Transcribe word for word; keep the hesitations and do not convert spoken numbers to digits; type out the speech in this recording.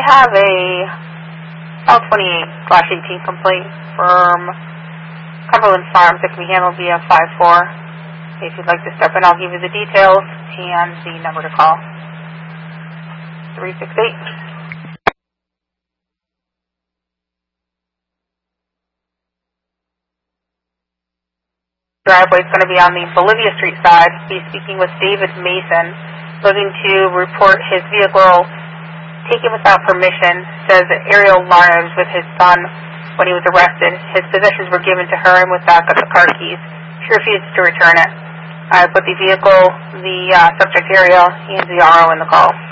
have a L twenty-eight slash eighteen complaint from Cumberland Farms that can be handled via five four. If you'd like to step in, I'll give you the details and the number to call. three six eight. Driveway is going to be on the Bolivia Street side. He's speaking with David Mason, looking to report his vehicle taken without permission. Says that Ariel Larnes with his son when he was arrested. His possessions were given to her and with backup the car keys. She refused to return it. I put the vehicle, the uh, subject Ariel, and the R O in the call.